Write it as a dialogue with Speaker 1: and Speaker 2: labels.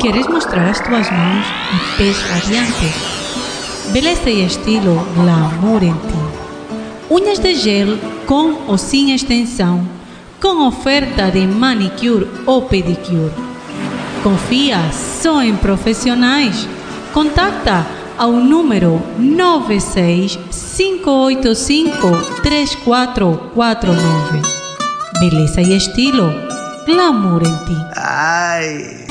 Speaker 1: Queres mostrar as tuas mãos e pés radiantes? Beleza e estilo glamour em ti. Unhas de gel com ou sem extensão, com oferta de manicure ou pedicure. Confia só em profissionais. Contacta ao número 965853449. Beleza e estilo glamour em ti.
Speaker 2: Ai.